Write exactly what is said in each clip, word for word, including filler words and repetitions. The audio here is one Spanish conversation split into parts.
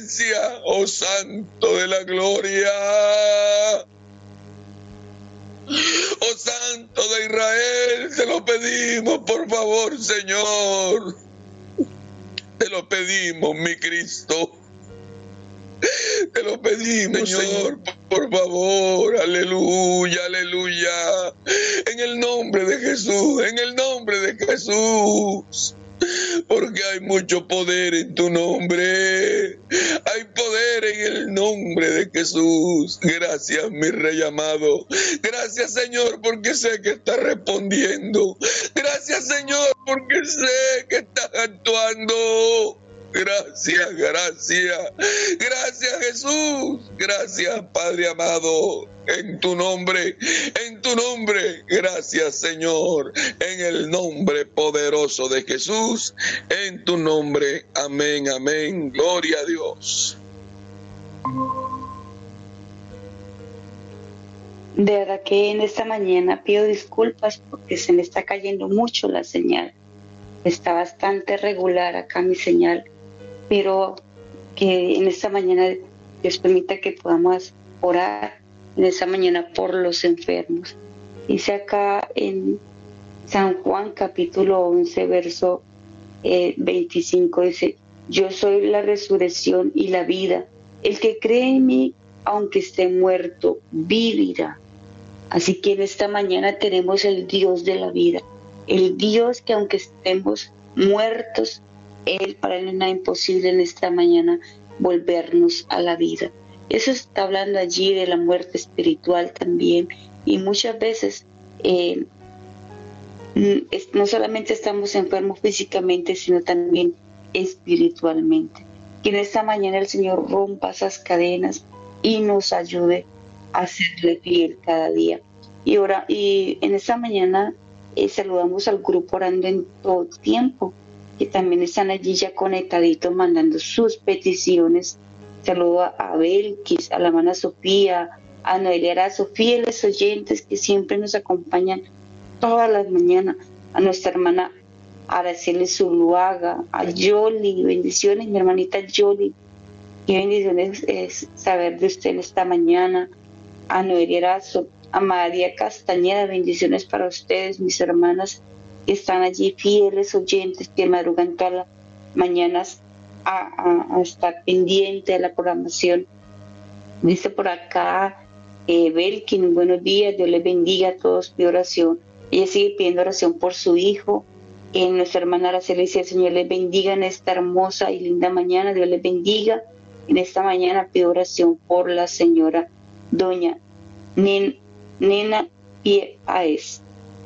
presencia, oh Santo de la gloria. Oh Santo de Israel, te lo pedimos, por favor, Señor. Te lo pedimos, mi Cristo. Te lo pedimos, Señor, por favor. Aleluya, aleluya. En el nombre de Jesús, en el nombre de Jesús. Porque hay mucho poder en tu nombre. Hay poder en el nombre de Jesús. Gracias, mi Rey amado. Gracias, Señor, porque sé que estás respondiendo. Gracias, Señor, porque sé que estás actuando. Gracias, gracias. Gracias, Jesús. Gracias, Padre amado. En tu nombre, en tu nombre. Gracias, Señor. En el nombre poderoso de Jesús. En tu nombre. Amén, amén. Gloria a Dios. De verdad que en esta mañana pido disculpas porque se me está cayendo mucho la señal. Está bastante regular acá mi señal, pero que en esta mañana Dios permita que podamos orar en esta mañana por los enfermos. Dice acá en San Juan capítulo once, verso eh, veinticinco, dice: yo soy la resurrección y la vida. El que cree en mí, aunque esté muerto, vivirá. Así que en esta mañana tenemos el Dios de la vida, el Dios que aunque estemos muertos, Él, para Él no es nada imposible en esta mañana volvernos a la vida. Eso está hablando allí de la muerte espiritual también. Y muchas veces eh, no solamente estamos enfermos físicamente, sino también espiritualmente. Que en esta mañana el Señor rompa esas cadenas y nos ayude a serle fiel cada día. Y, ahora, y en esta mañana eh, saludamos al grupo Orando en Todo Tiempo, que también están allí ya conectaditos mandando sus peticiones. Saludo a Belkis, a la hermana Sofía, a Noelia Arazo, fieles oyentes que siempre nos acompañan todas las mañanas, a nuestra hermana Araceli Zuluaga, a Yoli, bendiciones, mi hermanita Yoli, qué bendiciones es saber de usted esta mañana, a Noelia Arazo, a María Castañeda, bendiciones para ustedes, mis hermanas que están allí, fieles oyentes que madrugan todas las mañanas a, a, a estar pendiente de la programación. Dice por acá eh, Belkin, buenos días, Dios les bendiga a todos, pido oración. Ella sigue pidiendo oración por su hijo. Eh, nuestra hermana Araceli dice: el Señor les bendiga en esta hermosa y linda mañana, Dios les bendiga. En esta mañana pido oración por la señora doña Nen, Nena Piaez,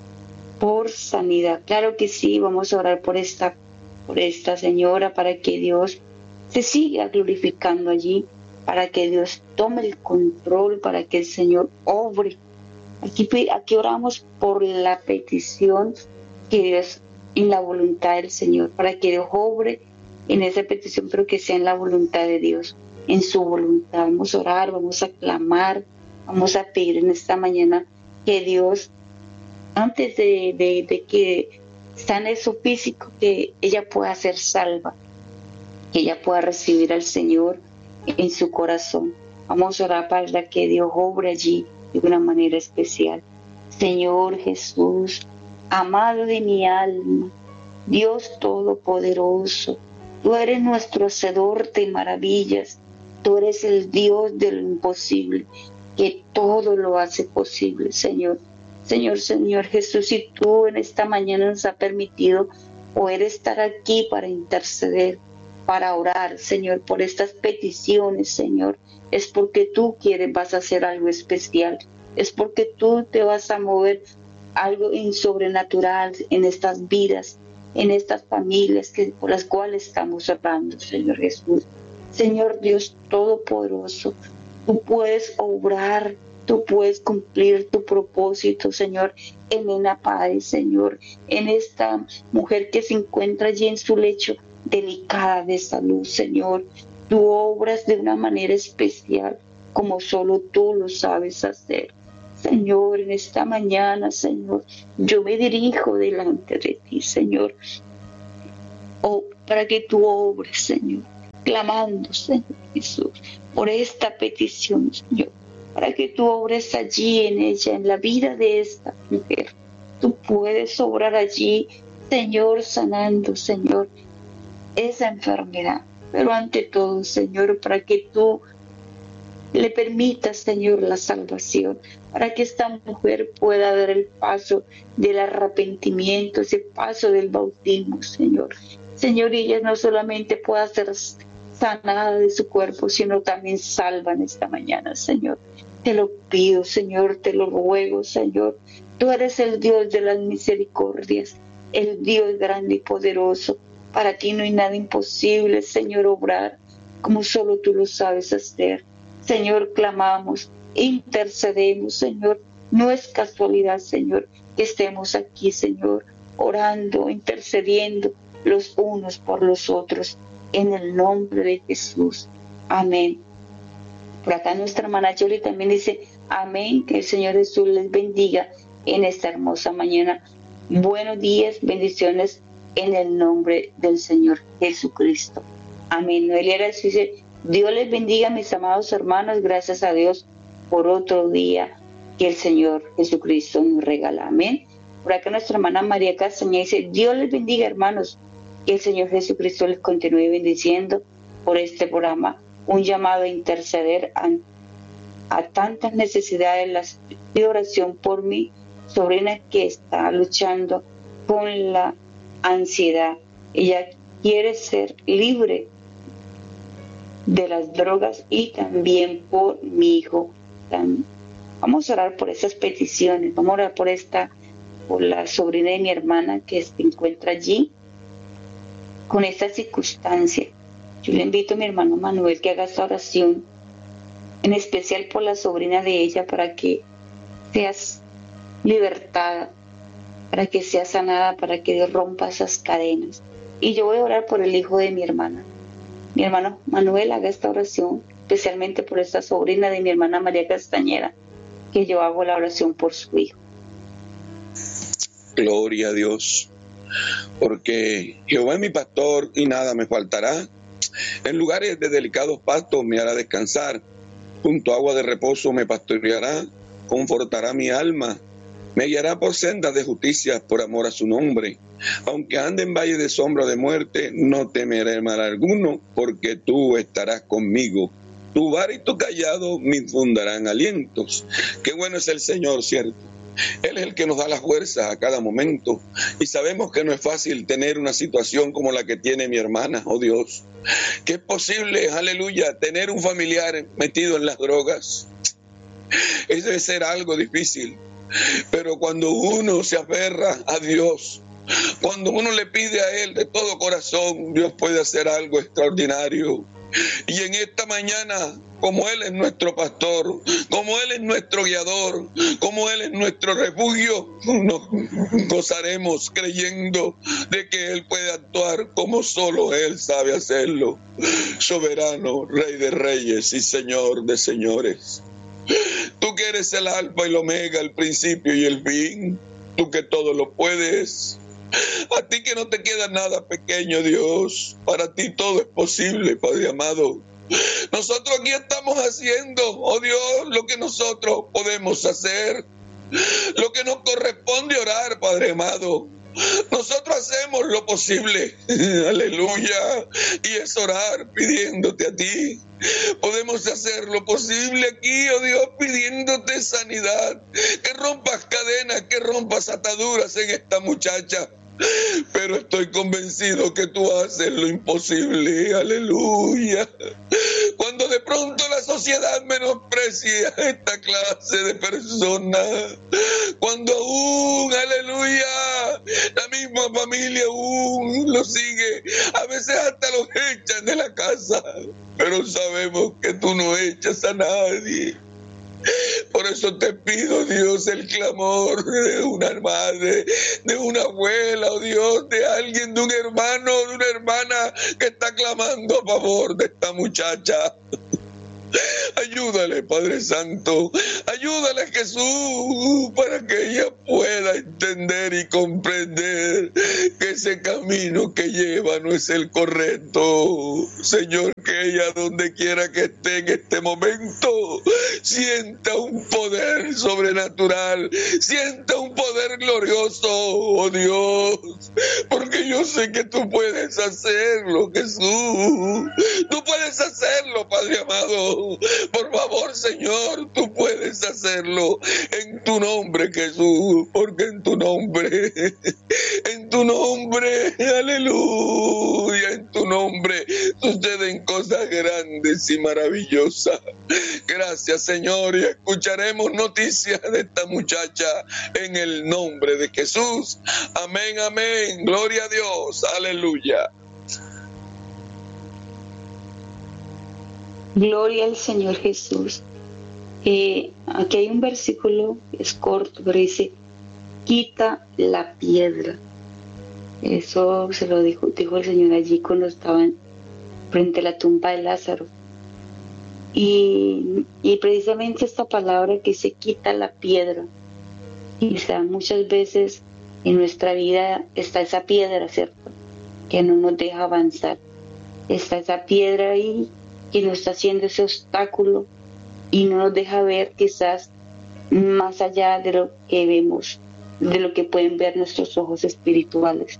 por sanidad. Claro que sí, vamos a orar por esta, por esta señora, para que Dios se siga glorificando allí, para que Dios tome el control, para que el Señor obre. Aquí, aquí oramos por la petición que Dios, en la voluntad del Señor, para que Dios obre en esa petición, pero que sea en la voluntad de Dios, en su voluntad. Vamos a orar, vamos a clamar, vamos a pedir en esta mañana que Dios, antes de, de, de que sane su físico, que ella pueda ser salva, que ella pueda recibir al Señor en su corazón. Vamos a orar para que Dios obre allí de una manera especial. Señor Jesús, amado de mi alma, Dios Todopoderoso, tú eres nuestro hacedor de maravillas, tú eres el Dios de lo imposible, que todo lo hace posible, Señor. Señor, Señor Jesús, y tú en esta mañana nos has permitido poder estar aquí para interceder, para orar, Señor, por estas peticiones, Señor, es porque tú quieres, vas a hacer algo especial, es porque tú te vas a mover algo en sobrenatural en estas vidas, en estas familias que, por las cuales estamos orando, Señor Jesús. Señor Dios Todopoderoso, tú puedes obrar, tú puedes cumplir tu propósito, Señor, en Nena Páez, Señor, en esta mujer que se encuentra allí en su lecho delicada de salud, Señor. Tú obras de una manera especial, como solo tú lo sabes hacer. Señor, en esta mañana, Señor, yo me dirijo delante de ti, Señor, oh, para que tú obres, Señor. clamando, Señor Jesús, por esta petición, Señor, para que tú obres allí en ella, en la vida de esta mujer. Tú puedes obrar allí, Señor, sanando, Señor, esa enfermedad. Pero ante todo, Señor, para que tú le permitas, Señor, la salvación, para que esta mujer pueda dar el paso del arrepentimiento, ese paso del bautismo, Señor. Señor, y ella no solamente pueda ser sanada de su cuerpo, sino también salva en esta mañana, Señor. Te lo pido, Señor, te lo ruego, Señor. Tú eres el Dios de las misericordias, el Dios grande y poderoso. Para ti no hay nada imposible, Señor, obrar como solo tú lo sabes hacer. Señor, clamamos, intercedemos, Señor. No es casualidad, Señor, que estemos aquí, Señor, orando, intercediendo los unos por los otros, en el nombre de Jesús. Amén. Por acá nuestra hermana Yoli también dice, amén, que el Señor Jesús les bendiga en esta hermosa mañana. Buenos días, bendiciones en el nombre del Señor Jesucristo. Amén. Noelia dice, Dios les bendiga, mis amados hermanos, gracias a Dios por otro día que el Señor Jesucristo nos regala. Amén. Por acá nuestra hermana María Castañeda dice, Dios les bendiga, hermanos, que el Señor Jesucristo les continúe bendiciendo por este programa, un llamado a interceder a, a tantas necesidades de oración por mi sobrina que está luchando con la ansiedad. Ella quiere ser libre de las drogas y también por mi hijo. Vamos a orar por esas peticiones, vamos a orar por esta, por la sobrina de mi hermana que se encuentra allí con esta circunstancia. Yo le invito a mi hermano Manuel que haga esta oración, en especial por la sobrina de ella, para que seas libertada, para que sea sanada, para que Dios rompa esas cadenas. Y yo voy a orar por el hijo de mi hermana. Mi hermano Manuel haga esta oración, especialmente por esta sobrina de mi hermana María Castañeda, que yo hago la oración por su hijo. Gloria a Dios, porque Jehová es mi pastor y nada me faltará. En lugares de delicados pastos me hará descansar, junto a agua de reposo me pastoreará, confortará mi alma, me guiará por sendas de justicia por amor a su nombre. Aunque ande en valle de sombra de muerte, no temeré mal alguno, porque tú estarás conmigo. Tu vara y tu callado me infundarán alientos. Qué bueno es el Señor, ¿cierto? Él es el que nos da las fuerzas a cada momento. Y sabemos que no es fácil tener una situación como la que tiene mi hermana, oh Dios. Que es posible, aleluya, tener un familiar metido en las drogas. Eso debe ser algo difícil. Pero cuando uno se aferra a Dios, cuando uno le pide a Él de todo corazón, Dios puede hacer algo extraordinario. Y en esta mañana, como Él es nuestro pastor, como Él es nuestro guiador, como Él es nuestro refugio, nos gozaremos creyendo de que Él puede actuar como solo Él sabe hacerlo. Soberano, Rey de reyes y Señor de señores. Tú que eres el alfa y el omega, el principio y el fin, tú que todo lo puedes. A ti que no te queda nada pequeño, Dios. Para ti todo es posible, Padre amado. Nosotros aquí estamos haciendo, oh Dios, lo que nosotros podemos hacer, lo que nos corresponde orar, Padre amado. Nosotros hacemos lo posible, aleluya, y es orar pidiéndote a ti. Podemos hacer lo posible aquí, oh Dios, pidiéndote sanidad, que rompas cadenas, que rompas ataduras en esta muchacha. Pero estoy convencido que tú haces lo imposible, aleluya. Cuando de pronto la sociedad menosprecia esta clase de personas, cuando aún, aleluya, la misma familia aún lo sigue, a veces hasta los echan de la casa, pero sabemos que tú no echas a nadie. Por eso te pido, Dios, el clamor de una madre, de una abuela, oh Dios, de alguien, de un hermano, de una hermana que está clamando a favor de esta muchacha. Ayúdale, Padre Santo. Ayúdale, Jesús, para que ella pueda entender y comprender que ese camino que lleva no es el correcto. Señor, que ella donde quiera que esté en este momento sienta un poder sobrenatural, sienta un poder glorioso, oh Dios, porque yo sé que tú puedes hacerlo, Jesús. Tú puedes hacerlo, Padre amado. Por favor, Señor, tú puedes hacerlo en tu nombre, Jesús, porque en tu nombre, en tu nombre, aleluya, en tu nombre suceden cosas grandes y maravillosas. Gracias, Señor, y escucharemos noticias de esta muchacha en el nombre de Jesús. Amén, amén. Gloria a Dios. Aleluya. Gloria al Señor Jesús. Eh, aquí hay un versículo, es corto, pero dice, quita la piedra. Eso se lo dijo, dijo el Señor allí cuando estaban frente a la tumba de Lázaro. Y, y precisamente esta palabra que se quita la piedra. Quizá muchas veces en nuestra vida está esa piedra, ¿cierto? Que no nos deja avanzar. Está esa piedra ahí que nos está haciendo ese obstáculo y no nos deja ver quizás más allá de lo que vemos, de lo que pueden ver nuestros ojos espirituales.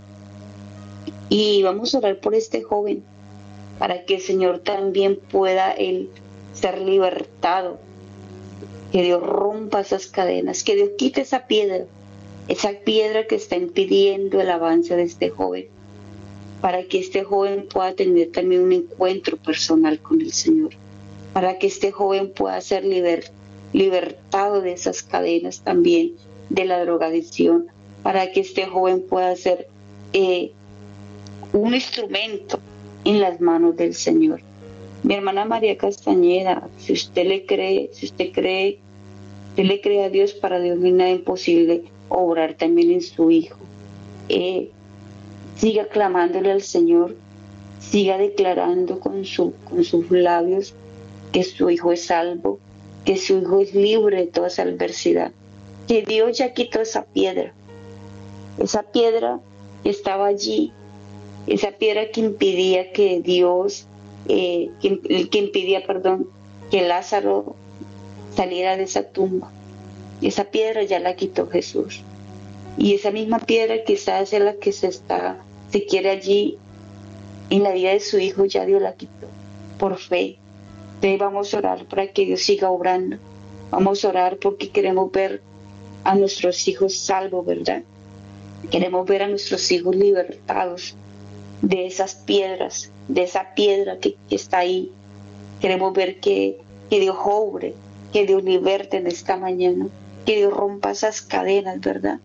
Y vamos a orar por este joven, para que el Señor también pueda él ser libertado, que Dios rompa esas cadenas, que Dios quite esa piedra, esa piedra que está impidiendo el avance de este joven, para que este joven pueda tener también un encuentro personal con el Señor, para que este joven pueda ser liber, libertado de esas cadenas también de la drogadicción, para que este joven pueda ser eh, un instrumento en las manos del Señor. Mi hermana María Castañeda, si usted le cree, si usted cree, usted le cree a Dios, para Dios no hay nada imposible, obrar también en su hijo. Eh, siga clamándole al Señor, siga declarando con, su, con sus labios que su hijo es salvo, que su hijo es libre de toda esa adversidad, que Dios ya quitó esa piedra, esa piedra que estaba allí, esa piedra que impedía que Dios, eh, que, que impedía, perdón, que Lázaro saliera de esa tumba. Esa piedra ya la quitó Jesús. Y esa misma piedra quizás es la que se está, se quiere allí en la vida de su hijo, ya Dios la quitó por fe. Entonces vamos a orar para que Dios siga obrando. Vamos a orar porque queremos ver a nuestros hijos salvos, ¿verdad? Queremos ver a nuestros hijos libertados de esas piedras, de esa piedra que, que está ahí. Queremos ver que, que Dios obre, que Dios liberte en esta mañana, que Dios rompa esas cadenas, ¿verdad?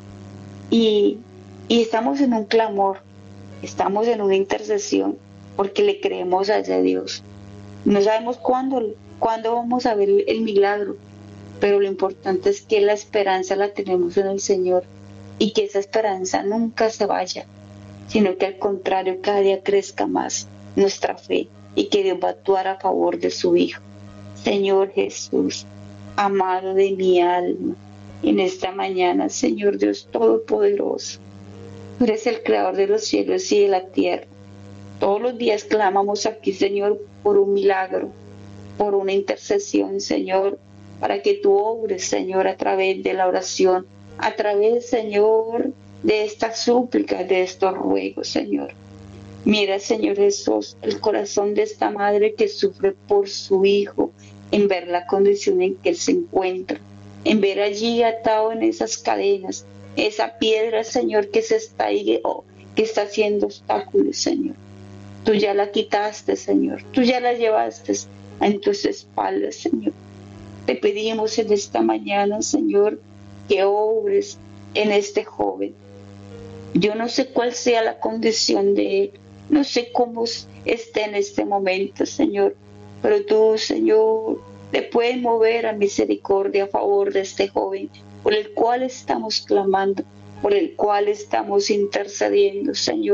Y, y estamos en un clamor, estamos en una intercesión, porque le creemos a ese Dios. No sabemos cuándo, cuándo vamos a ver el milagro, pero lo importante es que la esperanza la tenemos en el Señor y que esa esperanza nunca se vaya, sino que al contrario cada día crezca más nuestra fe y que Dios va a actuar a favor de su Hijo. Señor Jesús, amado de mi alma, en esta mañana, Señor Dios Todopoderoso, tú eres el creador de los cielos y de la tierra. Todos los días clamamos aquí, Señor, por un milagro, por una intercesión, Señor, para que tú obres, Señor, a través de la oración, a través, Señor, de estas súplicas, de estos ruegos, Señor. Mira, Señor Jesús, el corazón de esta madre que sufre por su hijo, en ver la condición en que él se encuentra, en ver allí atado en esas cadenas, esa piedra, Señor, que se está ahí, oh, que está haciendo obstáculos, Señor. Tú ya la quitaste, Señor, tú ya la llevaste en tus espaldas, Señor. Te pedimos en esta mañana, Señor, que obres en este joven. Yo no sé cuál sea la condición de él, no sé cómo esté en este momento, Señor, pero tú, Señor, le puedes mover a misericordia a favor de este joven, por el cual estamos clamando, por el cual estamos intercediendo, Señor.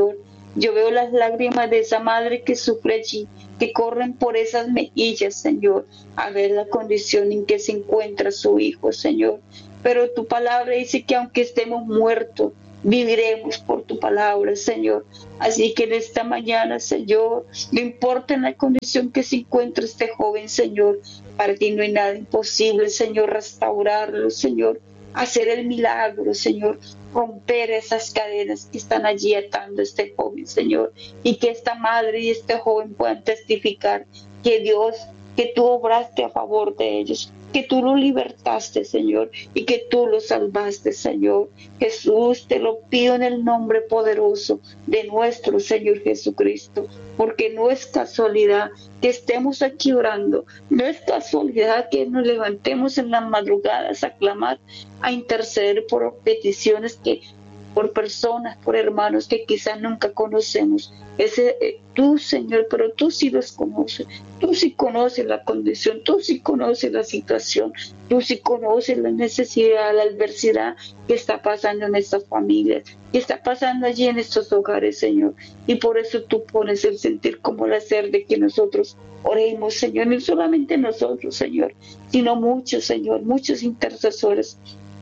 Yo veo las lágrimas de esa madre que sufre allí, que corren por esas mejillas, Señor, a ver la condición en que se encuentra su hijo, Señor. Pero tu palabra dice que aunque estemos muertos, viviremos por tu palabra, Señor. Así que en esta mañana, Señor, no importa en la condición que se encuentre este joven, Señor, para ti no hay nada imposible, Señor, restaurarlo, Señor, hacer el milagro, Señor, romper esas cadenas que están allí atando a este joven, Señor, y que esta madre y este joven puedan testificar que Dios, que tú obraste a favor de ellos, que tú lo libertaste, Señor, y que tú lo salvaste, Señor. Jesús, te lo pido en el nombre poderoso de nuestro Señor Jesucristo, porque no es casualidad que estemos aquí orando, no es casualidad que nos levantemos en las madrugadas a clamar, a interceder por peticiones que por personas, por hermanos que quizás nunca conocemos. Ese, eh, tú, Señor, pero tú sí los conoces, tú sí conoces la condición, tú sí conoces la situación, tú sí conoces la necesidad, la adversidad que está pasando en estas familias, que está pasando allí en estos hogares, Señor. Y por eso tú pones el sentir como el hacer de que nosotros oremos, Señor, no solamente nosotros, Señor, sino muchos, Señor, muchos intercesores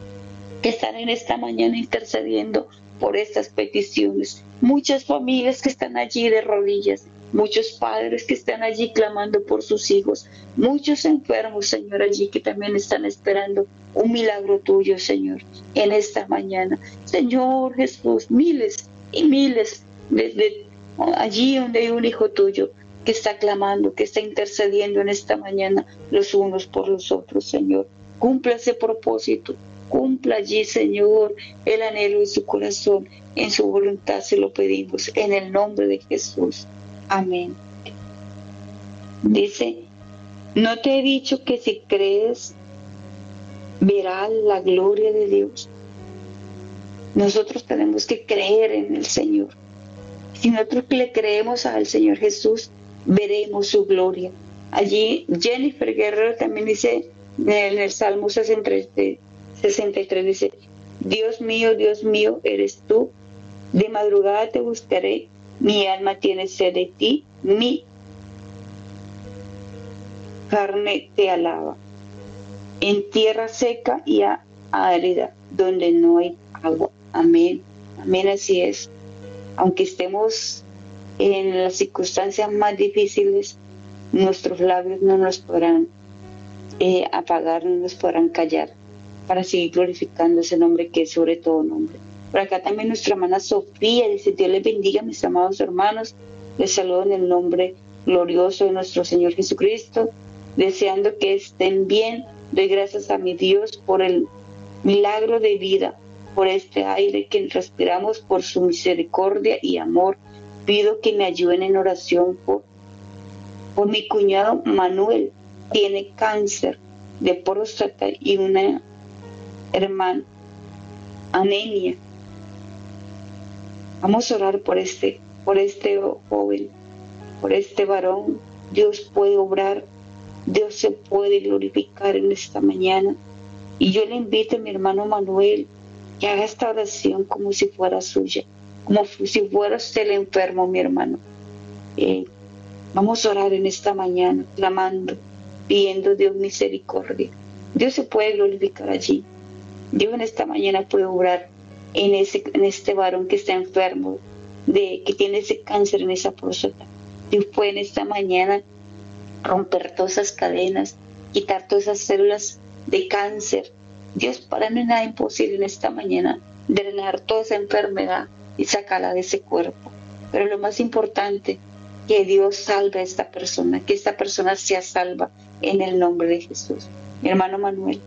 que están en esta mañana intercediendo por estas peticiones. Muchas familias que están allí de rodillas, muchos padres que están allí clamando por sus hijos, muchos enfermos, Señor, allí que también están esperando un milagro tuyo, Señor, en esta mañana. Señor Jesús, miles y miles desde allí donde hay un hijo tuyo que está clamando, que está intercediendo en esta mañana los unos por los otros, Señor. Cumpla ese propósito. Cumpla allí, Señor, el anhelo de su corazón. En su voluntad se lo pedimos, en el nombre de Jesús. Amén. Dice, ¿no te he dicho que si crees, verás la gloria de Dios? Nosotros tenemos que creer en el Señor. Si nosotros le creemos al Señor Jesús, veremos su gloria. Allí Jennifer Guerrero también dice, en el Salmo sesenta y tres dice, Dios mío, Dios mío, eres tú, de madrugada te buscaré, mi alma tiene sed de ti, mi carne te alaba, en tierra seca y árida, donde no hay agua. Amén, amén, así es. Aunque estemos en las circunstancias más difíciles, nuestros labios no nos podrán eh, apagar, no nos podrán callar, para seguir glorificando ese nombre que es sobre todo nombre. Por acá también nuestra hermana Sofía dice, Dios les bendiga, mis amados hermanos, les saludo en el nombre glorioso de nuestro Señor Jesucristo, deseando que estén bien. Doy gracias a mi Dios por el milagro de vida, por este aire que respiramos, por su misericordia y amor. Pido que me ayuden en oración por, por mi cuñado Manuel, tiene cáncer de próstata y una hermana anemia. Vamos a orar por este, por este joven, por este varón. Dios puede obrar, Dios se puede glorificar en esta mañana. Y yo le invito a mi hermano Manuel que haga esta oración como si fuera suya, como si fuera usted el enfermo, mi hermano. Eh, vamos a orar en esta mañana, clamando, pidiendo Dios misericordia. Dios se puede glorificar allí. Dios en esta mañana puede obrar en, ese, en este varón que está enfermo, de, que tiene ese cáncer en esa próstata. Dios puede en esta mañana romper todas esas cadenas, quitar todas esas células de cáncer. Dios, para no es nada imposible en esta mañana, drenar toda esa enfermedad y sacarla de ese cuerpo. Pero lo más importante, que Dios salve a esta persona, que esta persona sea salva en el nombre de Jesús. Mi hermano Manuel.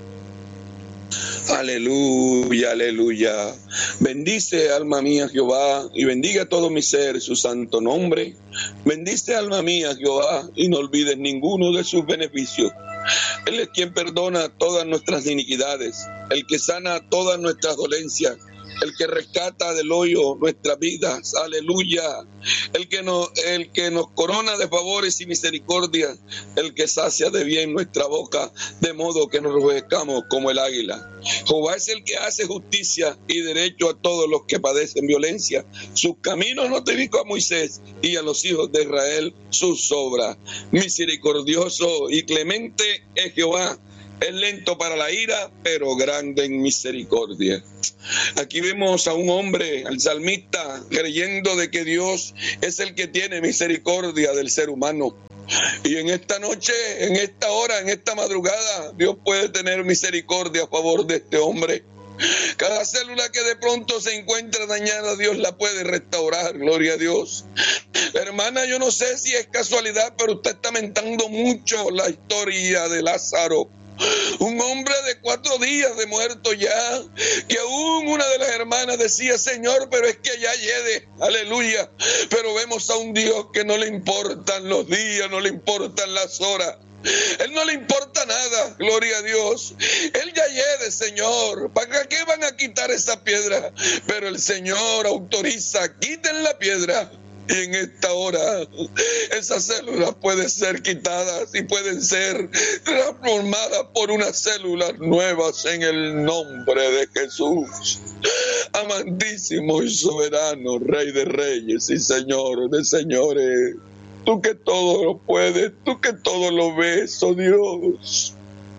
Aleluya, aleluya. Bendice, alma mía, Jehová, y bendiga todo mi ser su santo nombre. Bendice, alma mía, Jehová, y no olvides ninguno de sus beneficios. Él es quien perdona todas nuestras iniquidades, el que sana todas nuestras dolencias, el que rescata del hoyo nuestras vidas, aleluya, el que nos, el que nos corona de favores y misericordia, el que sacia de bien nuestra boca, de modo que nos rejuvenezcamos como el águila. Jehová es el que hace justicia y derecho a todos los que padecen violencia. Sus caminos notificó a Moisés y a los hijos de Israel sus obras. Misericordioso y clemente es Jehová, es lento para la ira, pero grande en misericordia. Aquí vemos a un hombre, al salmista, creyendo de que Dios es el que tiene misericordia del ser humano. Y en esta noche, en esta hora, en esta madrugada, Dios puede tener misericordia a favor de este hombre. Cada célula que de pronto se encuentra dañada, Dios la puede restaurar, gloria a Dios. Hermana, yo no sé si es casualidad, pero usted está mentando mucho la historia de Lázaro. Un hombre de cuatro días de muerto ya, que aún una de las hermanas decía, Señor, pero es que ya llegue, aleluya. Pero vemos a un Dios que no le importan los días, no le importan las horas. Él no le importa nada, gloria a Dios. Él ya llegue, Señor. ¿Para qué van a quitar esa piedra? Pero el Señor autoriza, quiten la piedra. Y en esta hora esas células pueden ser quitadas y pueden ser transformadas por unas células nuevas en el nombre de Jesús. Amantísimo y soberano, Rey de reyes y Señor de señores. Tú que todo lo puedes, tú que todo lo ves, oh Dios.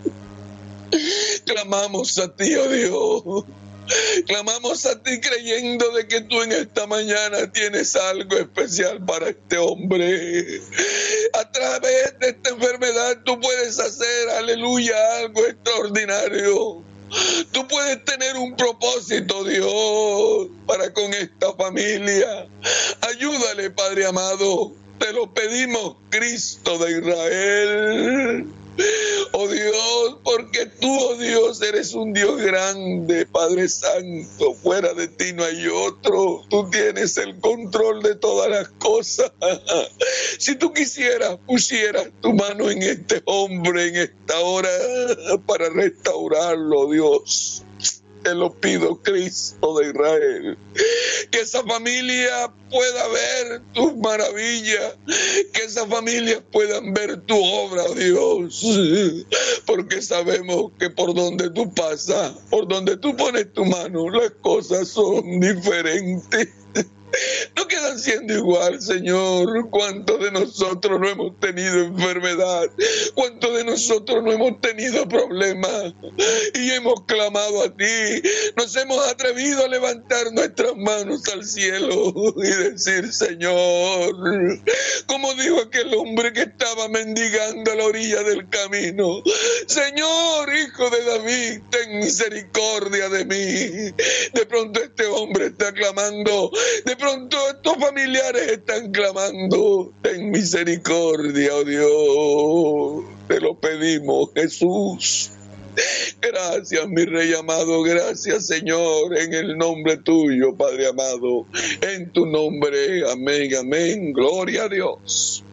Clamamos a ti, oh Dios. Clamamos a ti creyendo de que tú en esta mañana tienes algo especial para este hombre. A través de esta enfermedad tú puedes hacer, aleluya, algo extraordinario. Tú puedes tener un propósito, Dios, para con esta familia. Ayúdale, Padre amado. Te lo pedimos, Cristo de Israel. Oh Dios, porque tú, oh Dios, eres un Dios grande, Padre Santo. Fuera de ti no hay otro. Tú tienes el control de todas las cosas. Si tú quisieras, pusieras tu mano en este hombre en esta hora para restaurarlo, Dios. Te lo pido, Cristo de Israel. Que esa familia pueda ver tus maravillas. Que esas familias puedan ver tu obra, oh Dios. Porque sabemos que por donde tú pasas, por donde tú pones tu mano, las cosas son diferentes. No quedan siendo igual, Señor. ¿Cuántos de nosotros no hemos tenido enfermedad? ¿Cuántos de nosotros no hemos tenido problemas? Y hemos clamado a ti. Nos hemos atrevido a levantar nuestras manos al cielo y decir, Señor, como dijo aquel hombre que estaba mendigando a la orilla del camino, Señor, Hijo de David, ten misericordia de mí. De pronto este hombre está clamando, de pronto estos familiares están clamando, ten misericordia, oh Dios, te lo pedimos, Jesús. Gracias, mi Rey amado, gracias, Señor, en el nombre tuyo, Padre amado, en tu nombre, amén, amén, gloria a Dios.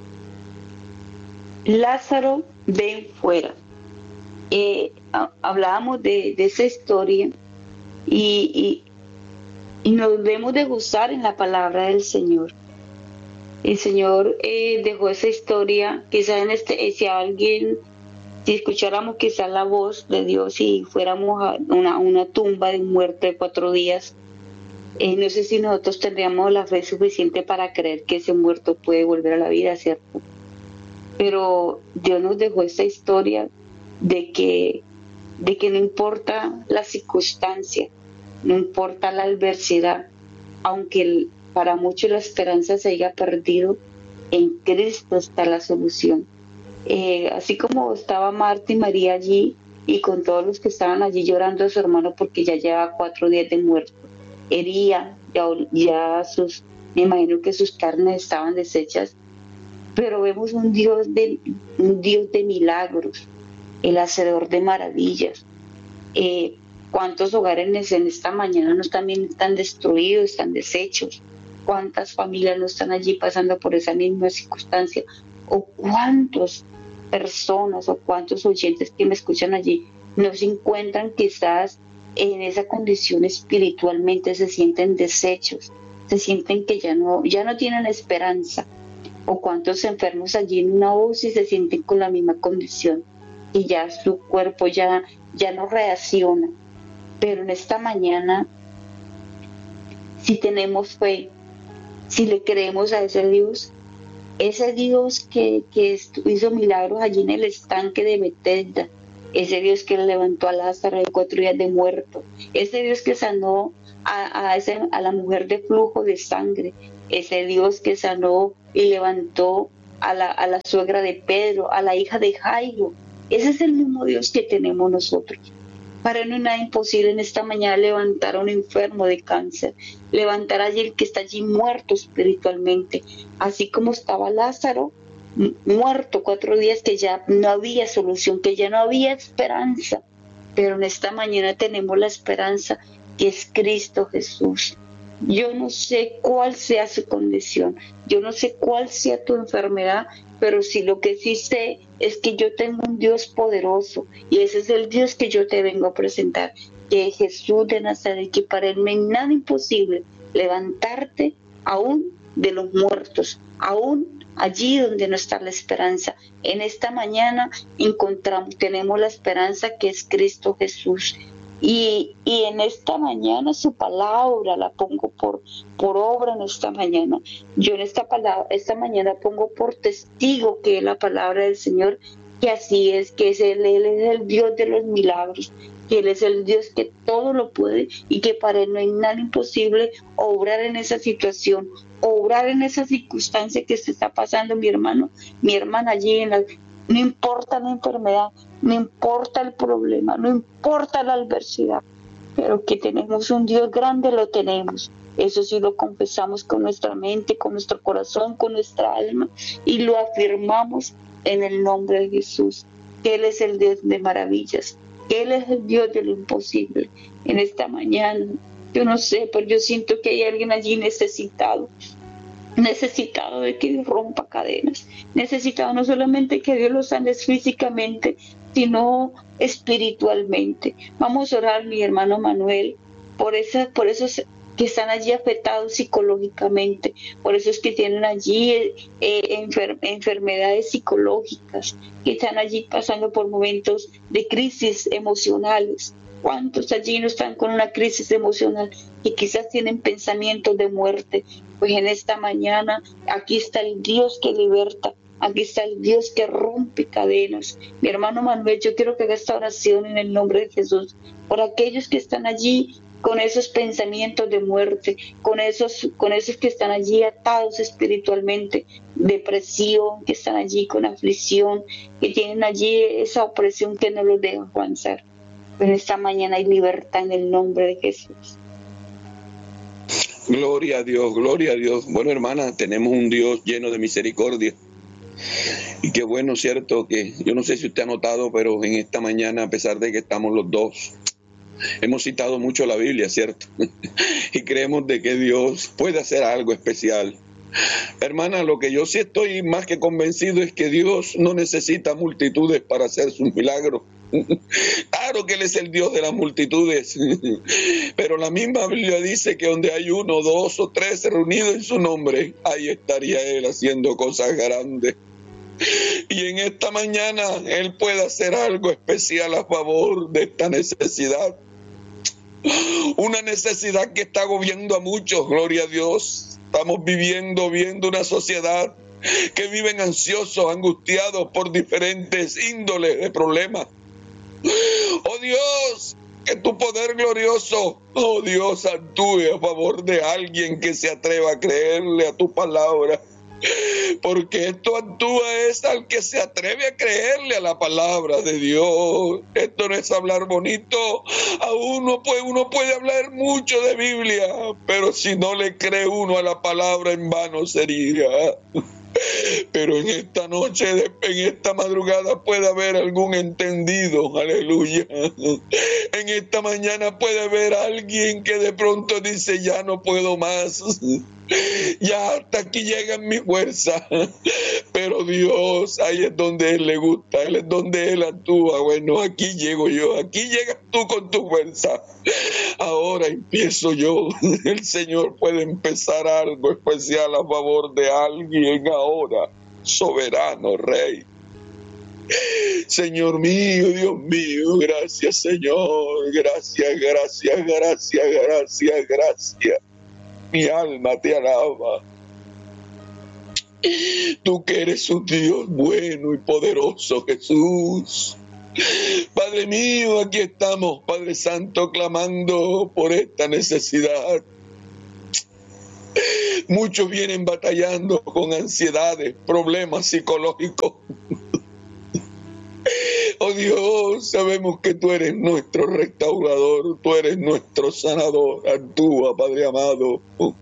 Lázaro, ven fuera. Eh, hablábamos de, de esa historia y, y Y nos debemos de gozar en la palabra del Señor. El Señor eh, dejó esa historia, quizás en este, si alguien, si escucháramos quizás la voz de Dios y fuéramos a una, una tumba de un muerto de cuatro días, eh, no sé si nosotros tendríamos la fe suficiente para creer que ese muerto puede volver a la vida, ¿cierto? Pero Dios nos dejó esta historia de que, de que no importa la circunstancia, no importa la adversidad, aunque para muchos la esperanza se haya perdido, en Cristo está la solución. Eh, así como estaba Marta y María allí y con todos los que estaban allí llorando a su hermano porque ya llevaba cuatro días de muerto, hería, ya, ya sus, me imagino que sus carnes estaban deshechas, pero vemos un Dios de, un Dios de milagros, el hacedor de maravillas. Eh, ¿Cuántos hogares en esta mañana no también están destruidos, están deshechos? ¿Cuántas familias no están allí pasando por esa misma circunstancia? ¿O cuántas personas o cuántos oyentes que me escuchan allí no se encuentran quizás en esa condición espiritualmente se sienten deshechos, se sienten que ya no, ya no tienen esperanza. O cuántos enfermos allí en una U C I se sienten con la misma condición y ya su cuerpo ya, ya no reacciona. Pero en esta mañana, si tenemos fe, si le creemos a ese Dios, ese Dios que, que hizo milagros allí en el estanque de Betesda, ese Dios que levantó a Lázaro de cuatro días de muerto, ese Dios que sanó a, a, ese, a la mujer de flujo de sangre, ese Dios que sanó y levantó a la, a la suegra de Pedro, a la hija de Jairo, ese es el mismo Dios que tenemos nosotros. Para él no hay nada imposible en esta mañana levantar a un enfermo de cáncer, levantar a alguien que está allí muerto espiritualmente, así como estaba Lázaro, muerto cuatro días, que ya no había solución, que ya no había esperanza, pero en esta mañana tenemos la esperanza que es Cristo Jesús. Yo no sé cuál sea su condición, yo no sé cuál sea tu enfermedad, pero sí lo que sí sé es que yo tengo un Dios poderoso y ese es el Dios que yo te vengo a presentar, que es Jesús de Nazaret, que para él no hay nada imposible levantarte aún de los muertos, aún allí donde no está la esperanza. En esta mañana encontramos, tenemos la esperanza que es Cristo Jesús. Y, y en esta mañana su palabra la pongo por, por obra en esta mañana. Yo en esta, palabra, esta mañana pongo por testigo que es la palabra del Señor, que así es, que es él, él es el Dios de los milagros, que Él es el Dios que todo lo puede y que para Él no hay nada imposible obrar en esa situación, obrar en esa circunstancia que se está pasando mi hermano, mi hermana allí en la... No importa la enfermedad, no importa el problema, no importa la adversidad, pero que tenemos un Dios grande, lo tenemos. Eso sí lo confesamos con nuestra mente, con nuestro corazón, con nuestra alma y lo afirmamos en el nombre de Jesús, que Él es el Dios de maravillas, que Él es el Dios de lo imposible. En esta mañana, yo no sé, pero yo siento que hay alguien allí necesitado, necesitado de que Dios rompa cadenas, necesitado no solamente que Dios lo sane físicamente, sino espiritualmente. Vamos a orar, mi hermano Manuel, por esas, por esos que están allí afectados psicológicamente, por esos que tienen allí eh, enfer enfermedades psicológicas, que están allí pasando por momentos de crisis emocionales. ¿Cuántos allí no están con una crisis emocional y quizás tienen pensamientos de muerte? Pues en esta mañana aquí está el Dios que liberta, aquí está el Dios que rompe cadenas. Mi hermano Manuel, yo quiero que haga esta oración en el nombre de Jesús por aquellos que están allí con esos pensamientos de muerte, con esos, con esos que están allí atados espiritualmente, depresión, que están allí con aflicción, que tienen allí esa opresión que no los deja avanzar. Pero esta mañana hay libertad en el nombre de Jesús. Gloria a Dios, gloria a Dios. Bueno, hermana, tenemos un Dios lleno de misericordia. Y qué bueno, cierto, que yo no sé si usted ha notado, pero en esta mañana, a pesar de que estamos los dos, hemos citado mucho la Biblia, ¿cierto? Y creemos de que Dios puede hacer algo especial. Hermana, lo que yo sí estoy más que convencido es que Dios no necesita multitudes para hacer sus milagros. Claro que Él es el Dios de las multitudes, pero la misma Biblia dice que donde hay uno, dos o tres reunidos en su nombre, ahí estaría Él haciendo cosas grandes. Y en esta mañana Él puede hacer algo especial a favor de esta necesidad. Una necesidad que está agobiando a muchos, gloria a Dios. Estamos viviendo, viendo una sociedad que viven ansiosos, angustiados por diferentes índoles de problemas. Oh Dios, que tu poder glorioso, oh Dios, actúe a favor de alguien que se atreva a creerle a tu palabra. Porque esto actúa es al que se atreve a creerle a la palabra de Dios. Esto no es hablar bonito. A uno puede, uno puede hablar mucho de Biblia, pero si no le cree uno a la palabra, en vano sería. Pero en esta noche, en esta madrugada puede haber algún entendido, aleluya. En esta mañana puede haber alguien que de pronto dice, ya no puedo más, ya hasta aquí llega mi fuerza. Pero Oh Dios, ahí es donde Él le gusta, Él es donde Él actúa. Bueno, aquí llego yo, aquí llegas tú con tu fuerza. Ahora empiezo yo. El Señor puede empezar algo especial a favor de alguien ahora. Soberano Rey. Señor mío, Dios mío, gracias Señor, gracias, gracias, gracias, gracias, gracias. Mi alma te alaba. Tú que eres un Dios bueno y poderoso, Jesús. Padre mío, aquí estamos, Padre Santo, clamando por esta necesidad. Muchos vienen batallando con ansiedades, problemas psicológicos. Oh Dios, sabemos que tú eres nuestro restaurador, tú eres nuestro sanador. Actúa, Padre amado.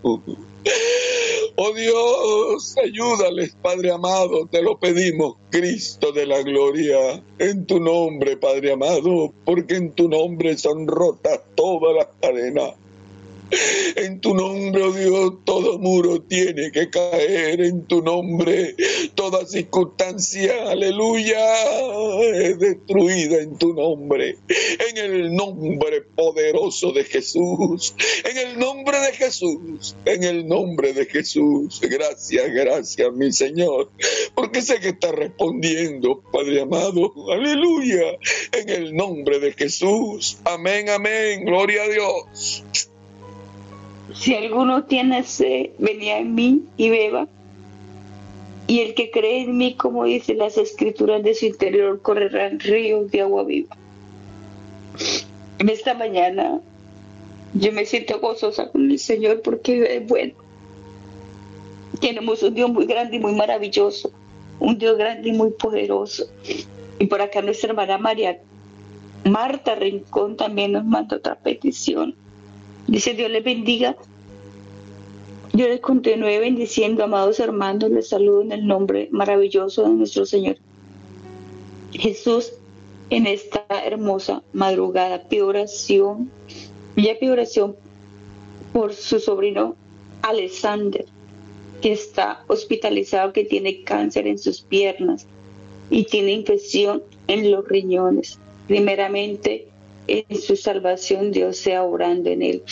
Oh Dios, ayúdales, Padre amado, te lo pedimos, Cristo de la gloria, en tu nombre, Padre amado, porque en tu nombre son rotas todas las cadenas. En tu nombre, oh Dios, todo muro tiene que caer. En tu nombre, toda circunstancia, aleluya, es destruida en tu nombre. En el nombre poderoso de Jesús. En el nombre de Jesús. En el nombre de Jesús. Gracias, gracias, mi Señor. Porque sé que está respondiendo, Padre amado. Aleluya. En el nombre de Jesús. Amén, amén. Gloria a Dios. Si alguno tiene sed, venid a mí y beba. Y el que cree en mí, como dice las escrituras, de su interior correrán ríos de agua viva. En esta mañana yo me siento gozosa con el Señor porque es bueno. Tenemos un Dios muy grande y muy maravilloso. Un Dios grande y muy poderoso. Y por acá nuestra hermana María Marta Rincón también nos manda otra petición. Dice: Dios les bendiga. Yo les continúe bendiciendo, amados hermanos. Les saludo en el nombre maravilloso de nuestro Señor Jesús. En esta hermosa madrugada pido oración. Ya pido oración por su sobrino Alexander, que está hospitalizado, que tiene cáncer en sus piernas y tiene infección en los riñones. Primeramente, en su salvación, Dios sea obrando en él.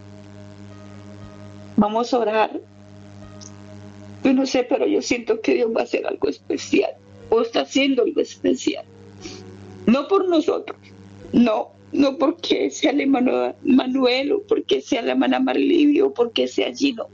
Vamos a orar. Yo no sé, pero yo siento que Dios va a hacer algo especial, o está haciendo algo especial. No por nosotros, no, no porque sea el hermano Manuel, o porque sea la hermana Marlivia, o porque sea Gino.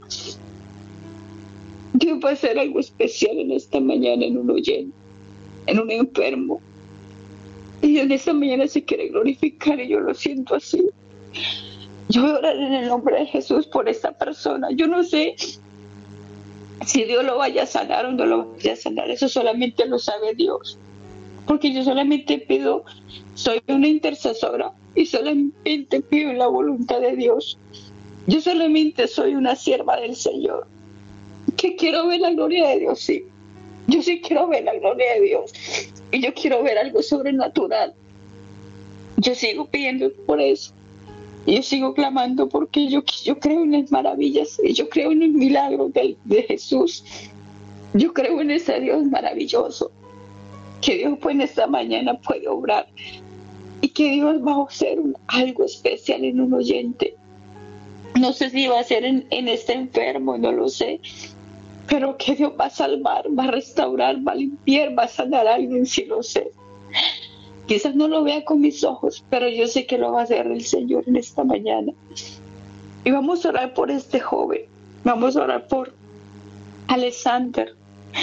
Dios va a hacer algo especial en esta mañana en un oyente, en un enfermo. Y en esta mañana se quiere glorificar, y yo lo siento así. Yo voy a orar en el nombre de Jesús por esta persona. Yo no sé si Dios lo vaya a sanar o no lo vaya a sanar. Eso solamente lo sabe Dios. Porque yo solamente pido, soy una intercesora y solamente pido la voluntad de Dios. Yo solamente soy una sierva del Señor, que quiero ver la gloria de Dios, sí. Yo sí quiero ver la gloria de Dios. Y yo quiero ver algo sobrenatural. Yo sigo pidiendo por eso. Y yo sigo clamando porque yo, yo creo en las maravillas. Y yo creo en el milagro de, de Jesús. Yo creo en ese Dios maravilloso. Que Dios pues en esta mañana puede obrar. Y que Dios va a hacer un, algo especial en un oyente. No sé si va a ser en, en este enfermo, no lo sé. Pero que Dios va a salvar, va a restaurar, va a limpiar, va a sanar a alguien, sí lo sé. Quizás no lo vea con mis ojos, pero yo sé que lo va a hacer el Señor en esta mañana. Y vamos a orar por este joven. Vamos a orar por Alexander.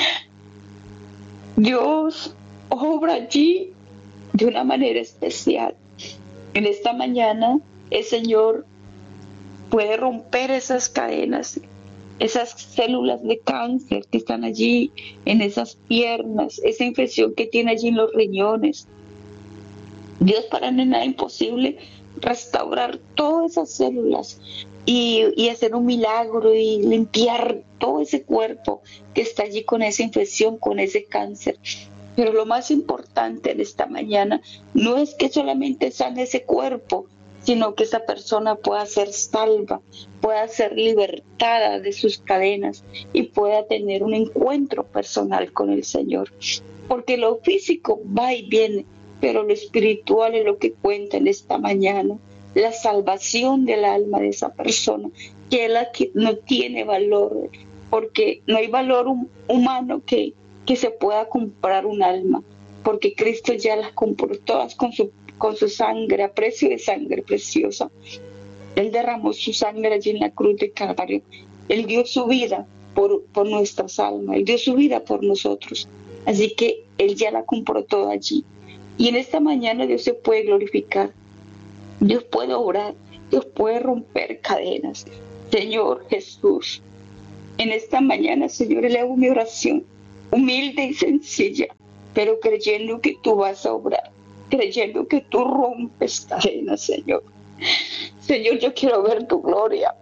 Dios obra allí de una manera especial. En esta mañana el Señor puede romper esas cadenas, esas células de cáncer que están allí en esas piernas, esa infección que tiene allí en los riñones. Dios, para él no es nada imposible restaurar todas esas células y, y hacer un milagro y limpiar todo ese cuerpo que está allí con esa infección, con ese cáncer. Pero lo más importante en esta mañana no es que solamente sane ese cuerpo, sino que esa persona pueda ser salva, pueda ser libertada de sus cadenas y pueda tener un encuentro personal con el Señor. Porque lo físico va y viene, pero lo espiritual es lo que cuenta en esta mañana. La salvación del alma de esa persona, que es la que no tiene valor, porque no hay valor humano que, que se pueda comprar un alma, porque Cristo ya las compró todas con su, con su sangre, a precio de sangre preciosa. Él derramó su sangre allí en la cruz de Calvario. Él dio su vida por, por nuestras almas, Él dio su vida por nosotros. Así que Él ya la compró toda allí. Y en esta mañana Dios se puede glorificar, Dios puede obrar, Dios puede romper cadenas. Señor Jesús, en esta mañana, Señor, le hago mi oración, humilde y sencilla, pero creyendo que tú vas a obrar, creyendo que tú rompes cadenas, Señor. Señor, yo quiero ver tu gloria.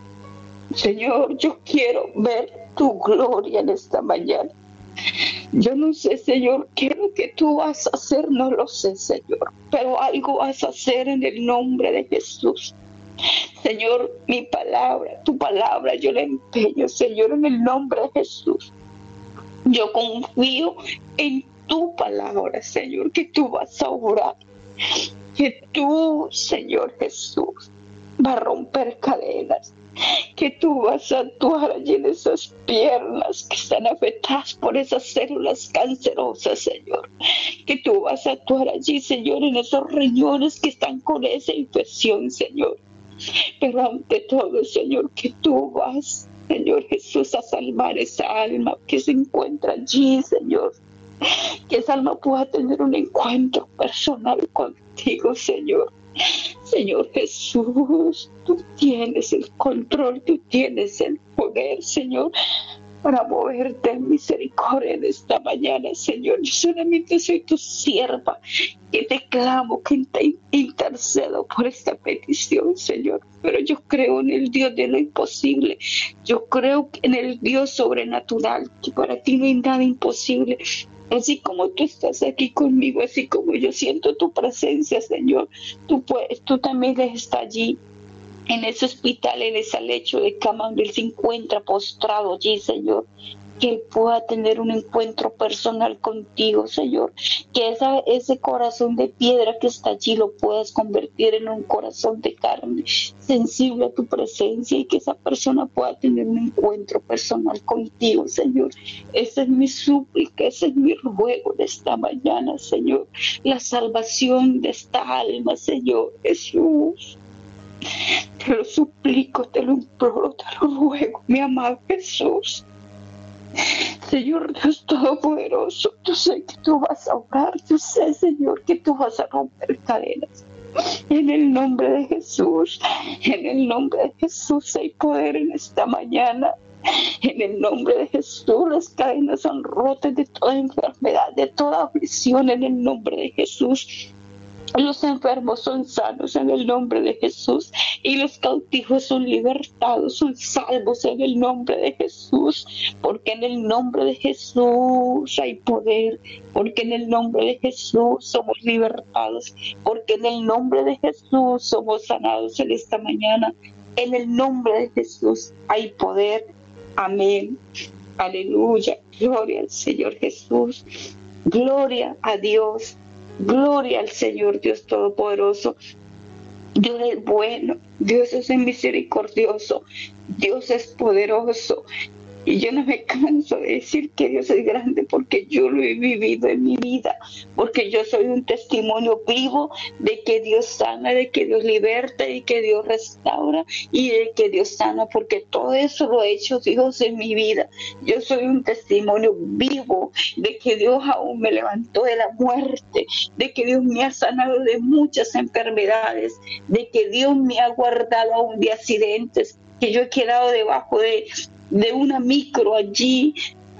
Señor, yo quiero ver tu gloria en esta mañana. Yo no sé, Señor, qué es lo que tú vas a hacer, no lo sé, Señor, pero algo vas a hacer en el nombre de Jesús. Señor, mi palabra, tu palabra, yo la empeño, Señor, en el nombre de Jesús. Yo confío en tu palabra, Señor, que tú vas a obrar, que tú, Señor Jesús, vas a romper cadenas, que tú vas a actuar allí en esas piernas que están afectadas por esas células cancerosas, Señor, que tú vas a actuar allí, Señor, en esos riñones que están con esa infección, Señor. Pero ante todo, Señor, que tú vas, Señor Jesús, a salvar esa alma que se encuentra allí, Señor. Que esa alma pueda tener un encuentro personal contigo, Señor. Señor Jesús, tú tienes el control, tú tienes el poder, Señor, para moverte en misericordia en esta mañana, Señor. Yo solamente soy tu sierva y te clamo, que te intercedo por esta petición, Señor. Pero yo creo en el Dios de lo imposible. Yo creo en el Dios sobrenatural, que para ti no hay nada imposible. Así como tú estás aquí conmigo, así como yo siento tu presencia, Señor, tú, puedes, tú también estás allí, en ese hospital, en ese lecho de cama donde Él se encuentra postrado allí, Señor. Que Él pueda tener un encuentro personal contigo, Señor. Que esa, ese corazón de piedra que está allí lo puedas convertir en un corazón de carne, sensible a tu presencia, y que esa persona pueda tener un encuentro personal contigo, Señor. Esa es mi súplica, ese es mi ruego de esta mañana, Señor. La salvación de esta alma, Señor Jesús. Te lo suplico, te lo imploro, te lo ruego, mi amado Jesús. Señor Dios Todopoderoso, yo sé que tú vas a obrar, yo sé, Señor, que tú vas a romper cadenas. En el nombre de Jesús, en el nombre de Jesús hay poder en esta mañana. En el nombre de Jesús, las cadenas son rotas de toda enfermedad, de toda aflicción, en el nombre de Jesús. Los enfermos son sanos en el nombre de Jesús, y los cautivos son libertados, son salvos en el nombre de Jesús, porque en el nombre de Jesús hay poder, porque en el nombre de Jesús somos libertados, porque en el nombre de Jesús somos sanados en esta mañana. En el nombre de Jesús hay poder. Amén. Aleluya. Gloria al Señor Jesús. Gloria a Dios. Gloria al Señor Dios Todopoderoso. Dios es bueno, Dios es misericordioso, Dios es poderoso. Y yo no me canso de decir que Dios es grande, porque yo lo he vivido en mi vida, porque yo soy un testimonio vivo de que Dios sana, de que Dios liberta, y que Dios restaura, y de que Dios sana, porque todo eso lo ha hecho Dios en mi vida. Yo soy un testimonio vivo de que Dios aún me levantó de la muerte, de que Dios me ha sanado de muchas enfermedades, de que Dios me ha guardado aún de accidentes, que yo he quedado debajo de de una micro allí,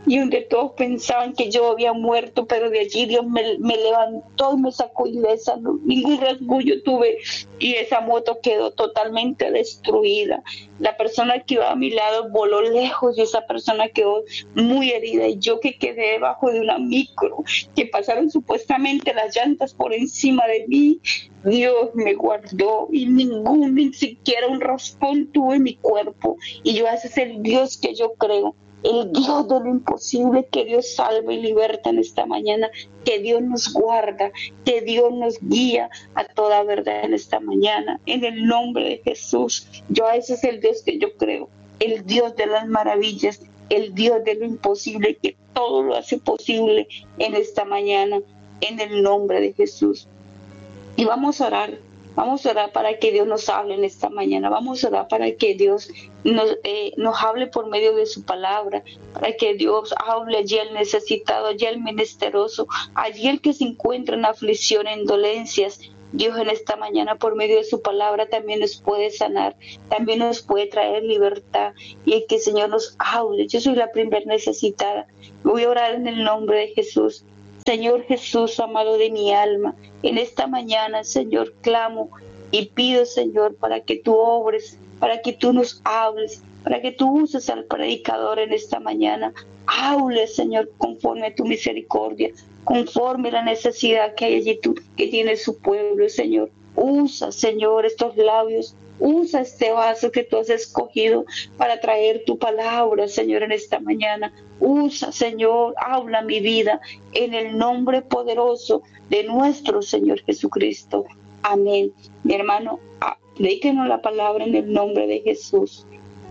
y donde todos pensaban que yo había muerto, pero de allí Dios me, me levantó y me sacó ilesa, no, ningún rasguño tuve, y esa moto quedó totalmente destruida. La persona que iba a mi lado voló lejos y esa persona quedó muy herida, y yo que quedé debajo de una micro, que pasaron supuestamente las llantas por encima de mí, Dios me guardó y ningún, ni siquiera un raspón tuve en mi cuerpo. Y yo, ese es el Dios que yo creo, el Dios de lo imposible, que Dios salva y liberta en esta mañana, que Dios nos guarda, que Dios nos guía a toda verdad en esta mañana, en el nombre de Jesús. Yo, ese es el Dios que yo creo, el Dios de las maravillas, el Dios de lo imposible, que todo lo hace posible en esta mañana, en el nombre de Jesús. Y vamos a orar, vamos a orar para que Dios nos hable en esta mañana, vamos a orar para que Dios nos, eh, nos hable por medio de su palabra, para que Dios hable allí al necesitado, allí al menesteroso, allí el que se encuentra en aflicción, en dolencias. Dios en esta mañana por medio de su palabra también nos puede sanar, también nos puede traer libertad, y el que el Señor nos hable. Yo soy la primera necesitada, voy a orar en el nombre de Jesús. Señor Jesús, amado de mi alma, en esta mañana, Señor, clamo y pido, Señor, para que tú obres, para que tú nos hables, para que tú uses al predicador en esta mañana. Hable, Señor, conforme a tu misericordia, conforme a la necesidad que hay allí tú, que tiene su pueblo, Señor. Usa, Señor, estos labios, usa este vaso que tú has escogido para traer tu palabra, Señor, en esta mañana. Usa, Señor, habla mi vida en el nombre poderoso de nuestro Señor Jesucristo. Amén. Mi hermano, aplíquenos la palabra en el nombre de Jesús.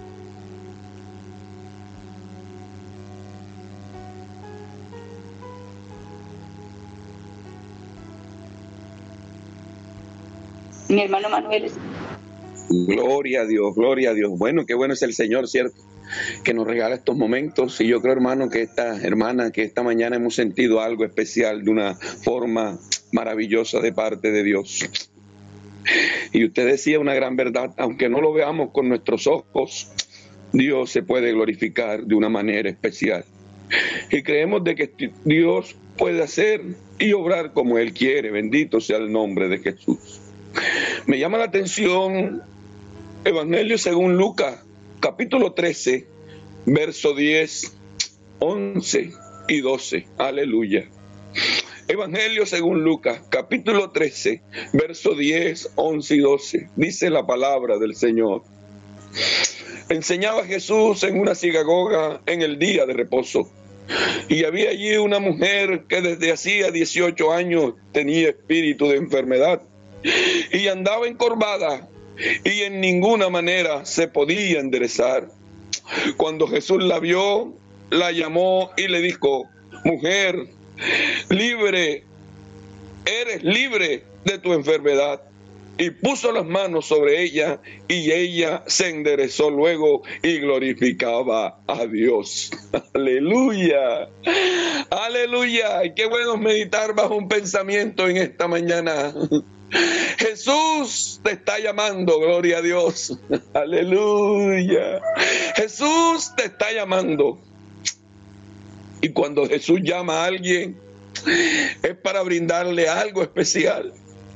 Mi hermano Manuel. Gloria a Dios, gloria a Dios. Bueno, qué bueno es el Señor, ¿cierto? Que nos regala estos momentos. Y yo creo, hermano, que esta hermana, que esta mañana hemos sentido algo especial de una forma maravillosa de parte de Dios. Y usted decía una gran verdad, aunque no lo veamos con nuestros ojos, Dios se puede glorificar de una manera especial. Y creemos de que Dios puede hacer y obrar como Él quiere. Bendito sea el nombre de Jesús. Me llama la atención Evangelio según Lucas, capítulo trece, verso diez, once y doce. Aleluya. Evangelio según Lucas, capítulo trece, verso diez, once y doce. Dice la palabra del Señor. Enseñaba Jesús en una sinagoga en el día de reposo. Y había allí una mujer que desde hacía dieciocho años tenía espíritu de enfermedad y andaba encorvada y en ninguna manera se podía enderezar. Cuando Jesús la vio, la llamó y le dijo: mujer, libre, eres libre de tu enfermedad. Y puso las manos sobre ella, y ella se enderezó luego y glorificaba a Dios. Aleluya, aleluya. Y qué bueno meditar bajo un pensamiento en esta mañana. Jesús te está llamando, gloria a Dios. Aleluya. Jesús te está llamando. Y cuando Jesús llama a alguien, es para brindarle algo especial.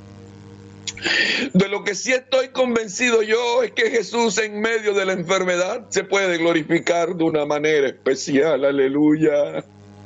De lo que sí estoy convencido yo es que Jesús en medio de la enfermedad se puede glorificar de una manera especial. Aleluya.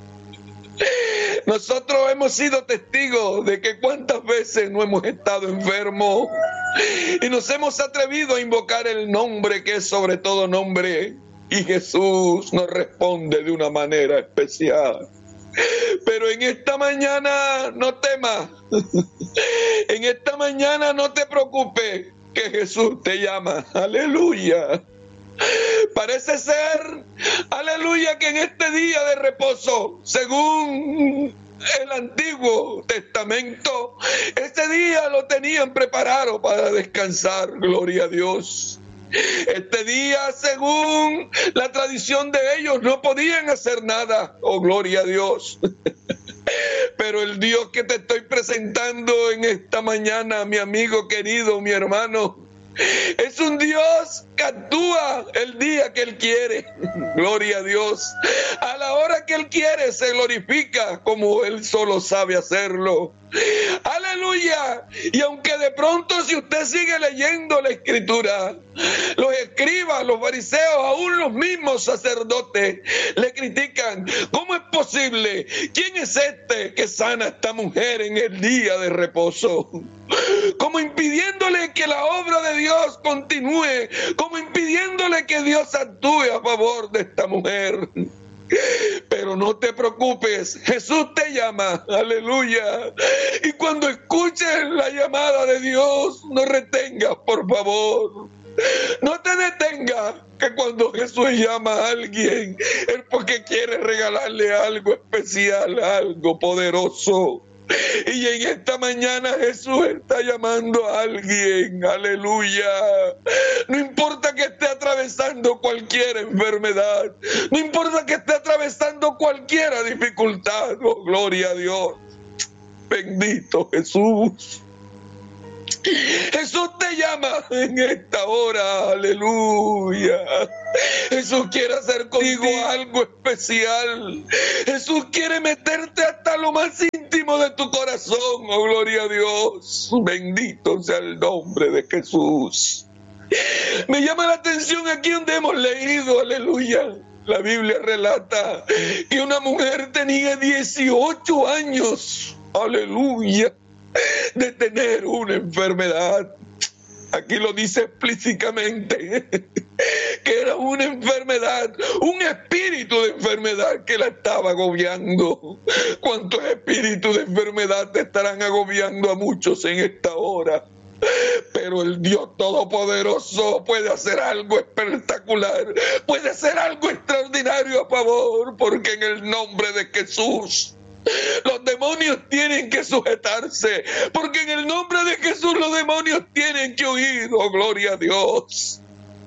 Nosotros hemos sido testigos de que cuántas veces no hemos estado enfermos y nos hemos atrevido a invocar el nombre que es sobre todo nombre, y Jesús nos responde de una manera especial. Pero en esta mañana no temas, en esta mañana no te preocupes, que Jesús te llama. Aleluya. Parece ser, aleluya, que en este día de reposo, según el Antiguo Testamento, este día lo tenían preparado para descansar, gloria a Dios. Este día, según la tradición de ellos, no podían hacer nada, oh gloria a Dios. Pero el Dios que te estoy presentando en esta mañana, mi amigo querido, mi hermano, Es un Dios que actúa el día que Él quiere. Gloria a Dios. A la hora que Él quiere se glorifica como Él solo sabe hacerlo. Aleluya. Y aunque de pronto, si usted sigue leyendo la Escritura, los escribas, los fariseos, aún los mismos sacerdotes le critican. ¿Cómo es posible? ¿Quién es este que sana a esta mujer en el día de reposo? Como impidiéndole que la obra de Dios continúe, como impidiéndole que Dios actúe a favor de esta mujer. Pero no te preocupes, Jesús te llama, aleluya. Y cuando escuches la llamada de Dios, no retengas, por favor. No te detengas, que cuando Jesús llama a alguien, es porque quiere regalarle algo especial, algo poderoso. Y en esta mañana Jesús está llamando a alguien, aleluya. No importa que esté atravesando cualquier enfermedad, no importa que esté atravesando cualquier dificultad, oh, gloria a Dios. Bendito Jesús. Jesús te llama en esta hora, aleluya. Jesús quiere hacer contigo algo especial. Jesús quiere meterte hasta lo más íntimo de tu corazón, oh gloria a Dios. Bendito sea el nombre de Jesús. Me llama la atención aquí donde hemos leído, aleluya. La Biblia relata que una mujer tenía dieciocho años, aleluya, de tener una enfermedad. Aquí lo dice explícitamente, que era una enfermedad, un espíritu de enfermedad que la estaba agobiando. ¿Cuántos espíritus de enfermedad te estarán agobiando a muchos en esta hora? Pero el Dios Todopoderoso puede hacer algo espectacular, puede hacer algo extraordinario a favor, porque en el nombre de Jesús los demonios tienen que sujetarse, porque en el nombre de Jesús los demonios tienen que huir, oh gloria a Dios.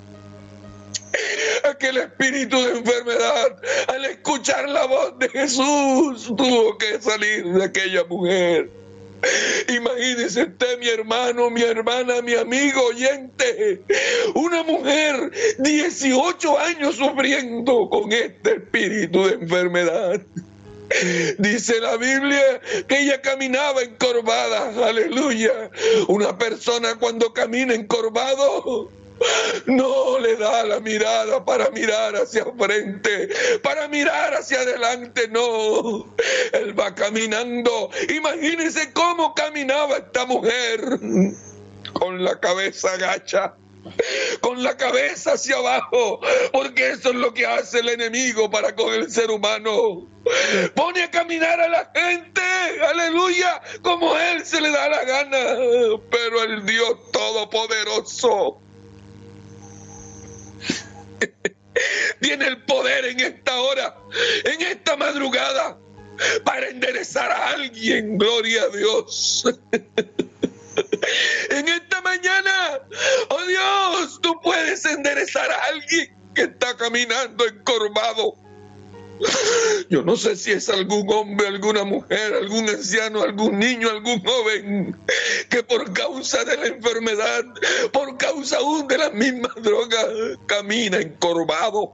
Aquel espíritu de enfermedad, al escuchar la voz de Jesús, tuvo que salir de aquella mujer. Imagínese usted, mi hermano, mi hermana, mi amigo oyente, una mujer dieciocho años sufriendo con este espíritu de enfermedad. Dice la Biblia que ella caminaba encorvada, aleluya. Una persona cuando camina encorvado no le da la mirada para mirar hacia frente, para mirar hacia adelante, no. Él va caminando. Imagínense cómo caminaba esta mujer, con la cabeza agacha, con la cabeza hacia abajo, porque eso es lo que hace el enemigo para con el ser humano. Pone a caminar a la gente, aleluya, como él se le da la gana. Pero el Dios Todopoderoso tiene el poder en esta hora, en esta madrugada, para enderezar a alguien, gloria a Dios. En esta mañana, oh Dios, tú puedes enderezar a alguien que está caminando encorvado. Yo no sé si es algún hombre, alguna mujer, algún anciano, algún niño, algún joven que por causa de la enfermedad, por causa aún de las mismas drogas, camina encorvado.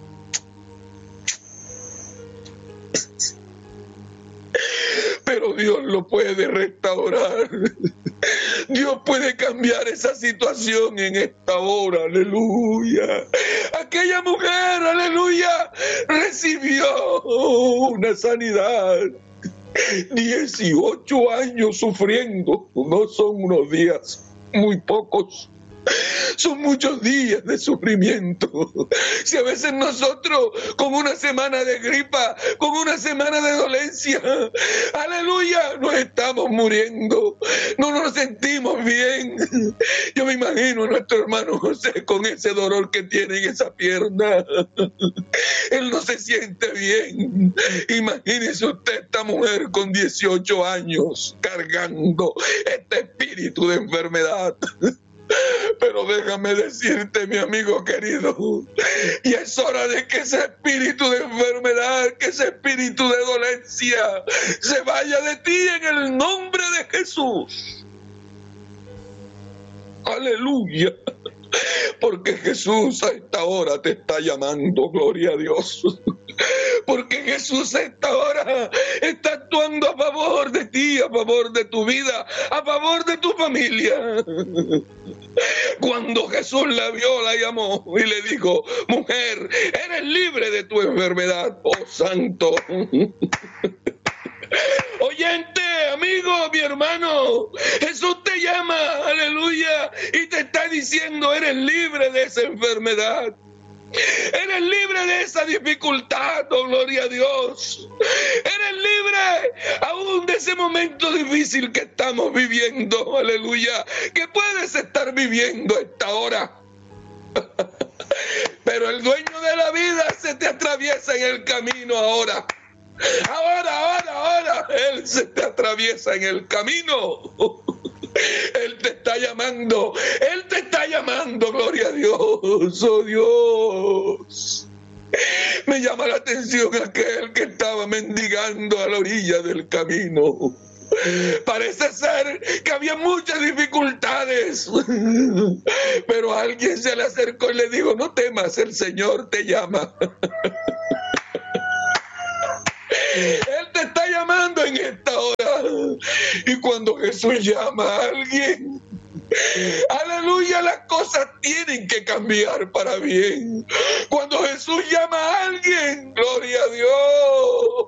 Pero Dios lo puede restaurar. Dios puede cambiar esa situación en esta hora, aleluya. Aquella mujer, aleluya, recibió una sanidad. dieciocho años sufriendo, no son unos días, muy pocos. Son muchos días de sufrimiento. Si a veces nosotros con una semana de gripa, con una semana de dolencia, aleluya, nos estamos muriendo, no nos sentimos bien. Yo me imagino a nuestro hermano José con ese dolor que tiene en esa pierna. Él no se siente bien. Imagínese usted esta mujer con dieciocho años cargando este espíritu de enfermedad. Pero déjame decirte, mi amigo querido, y es hora de que ese espíritu de enfermedad, que ese espíritu de dolencia se vaya de ti en el nombre de Jesús. Aleluya. Porque Jesús a esta hora te está llamando, gloria a Dios. Porque Jesús a esta hora está actuando a favor de ti, a favor de tu vida, a favor de tu familia. Cuando Jesús la vio, la llamó y le dijo: mujer, eres libre de tu enfermedad. Oh, santo. Oyente, amigo, mi hermano, Jesús te llama, aleluya, y te está diciendo: eres libre de esa enfermedad. Eres libre de esa dificultad, oh gloria a Dios. Eres libre aún de ese momento difícil que estamos viviendo, aleluya, que puedes estar viviendo a esta hora. Pero el dueño de la vida se te atraviesa en el camino ahora. Ahora, ahora, ahora, Él se te atraviesa en el camino. Él te está llamando, Él te está llamando, gloria a Dios, oh Dios. Me llama la atención aquel que estaba mendigando a la orilla del camino. Parece ser que había muchas dificultades, pero alguien se le acercó y le dijo: no temas, el Señor te llama. Él te está llamando en esta hora. Y cuando Jesús llama a alguien, aleluya, las cosas tienen que cambiar para bien. Cuando Jesús llama a alguien, gloria a Dios.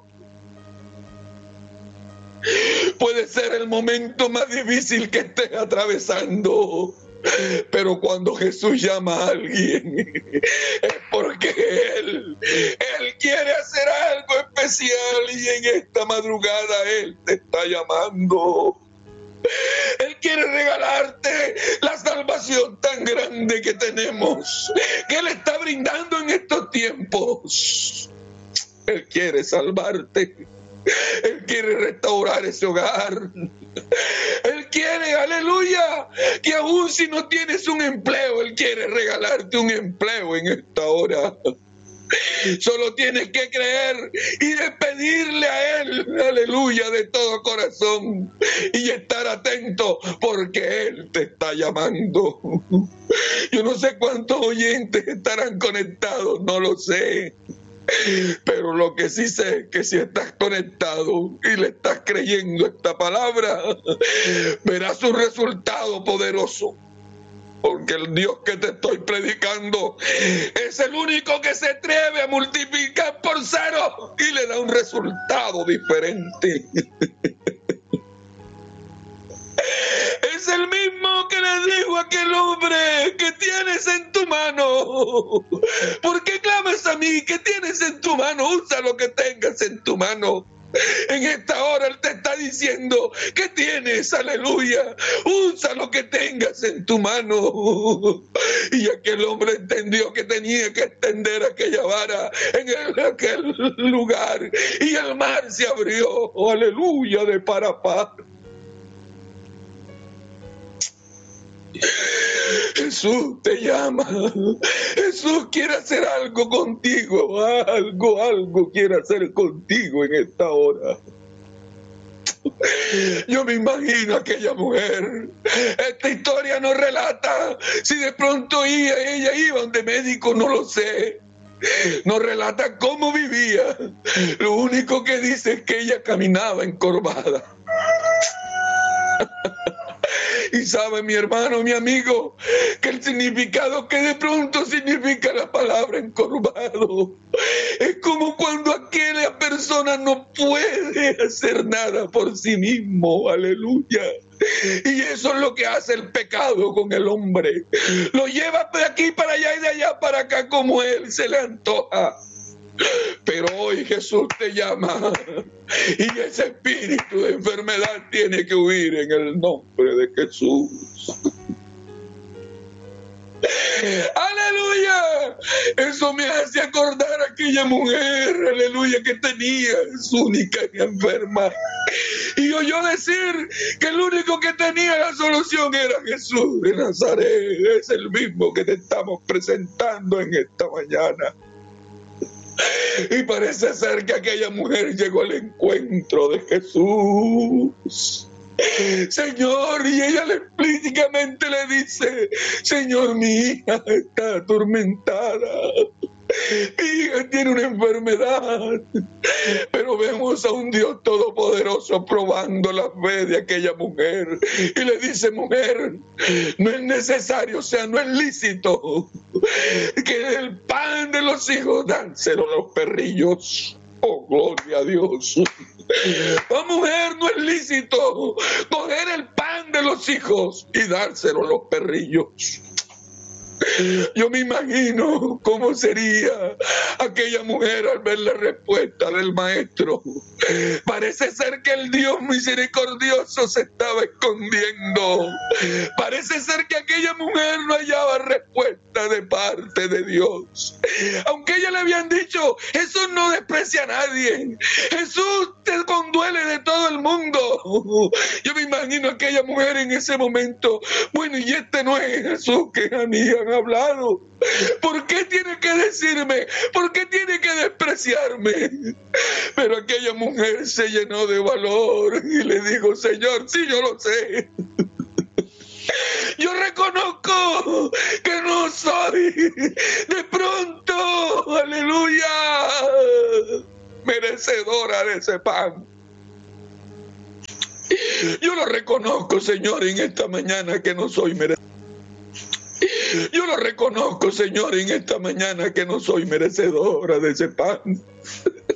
Puede ser el momento más difícil que estés atravesando, pero cuando Jesús llama a alguien es porque Él, Él quiere hacer algo especial, y en esta madrugada Él te está llamando. Él quiere regalarte la salvación tan grande que tenemos, que Él está brindando en estos tiempos. Él quiere salvarte. Él quiere restaurar ese hogar. Él quiere, aleluya, que aún si no tienes un empleo, Él quiere regalarte un empleo en esta hora. Solo tienes que creer y despedirle a Él, aleluya, de todo corazón, y estar atento, porque Él te está llamando. Yo no sé cuántos oyentes estarán conectados, no lo sé. Pero lo que sí sé es que si estás conectado y le estás creyendo esta palabra, verás un resultado poderoso. Porque el Dios que te estoy predicando es el único que se atreve a multiplicar por cero y le da un resultado diferente. Es el mismo que le dijo a aquel hombre: ¿qué tienes en tu mano? ¿Por qué clamas a mí? ¿Qué tienes en tu mano? Usa lo que tengas en tu mano. En esta hora Él te está diciendo: ¿qué tienes? Aleluya. Usa lo que tengas en tu mano. Y aquel hombre entendió que tenía que extender aquella vara en el, aquel lugar, y el mar se abrió. Aleluya, de par a par. Jesús te llama. Jesús quiere hacer algo contigo. Algo, algo quiere hacer contigo en esta hora. Yo me imagino a aquella mujer. Esta historia no relata si de pronto ella, ella iba donde médico, no lo sé. No relata cómo vivía. Lo único que dice es que ella caminaba encorvada. Y sabe, mi hermano, mi amigo, que el significado que de pronto significa la palabra encorvado es como cuando aquella persona no puede hacer nada por sí mismo. Aleluya. Y eso es lo que hace el pecado con el hombre. Lo lleva de aquí para allá y de allá para acá como él se le antoja. Pero hoy Jesús te llama, y ese espíritu de enfermedad tiene que huir en el nombre de Jesús. ¡Aleluya! Eso me hace acordar a aquella mujer, aleluya, que tenía su única enferma, y oyó decir que el único que tenía la solución era Jesús de Nazaret. Es el mismo que te estamos presentando en esta mañana. Y parece ser que aquella mujer llegó al encuentro de Jesús. Señor, y ella le explícitamente le dice, Señor, mi hija está atormentada. Mi hija tiene una enfermedad, pero vemos a un Dios todopoderoso probando la fe de aquella mujer y le dice, mujer, no es necesario, o sea, no es lícito que el pan de los hijos dánselo a los perrillos. Oh, gloria a Dios. Oh, mujer, no es lícito coger el pan de los hijos y dárselo a los perrillos. Yo me imagino cómo sería aquella mujer al ver la respuesta del maestro. Parece ser que el Dios misericordioso se estaba escondiendo. Parece ser que aquella mujer no hallaba respuesta de parte de Dios. Aunque ella le habían dicho, Jesús no desprecia a nadie. Jesús te conduele de todo el mundo. Yo me imagino a aquella mujer en ese momento. Bueno, y este no es Jesús que a mí han hablado. ¿Por qué tiene que decirme? ¿Por qué tiene que despreciarme? Pero aquella mujer se llenó de valor y le dijo, Señor, sí, yo lo sé. Yo reconozco que no soy de pronto, aleluya, merecedora de ese pan. Yo lo reconozco, Señor, en esta mañana que no soy merecedora. Yo lo reconozco, Señor, en esta mañana que no soy merecedora de ese pan.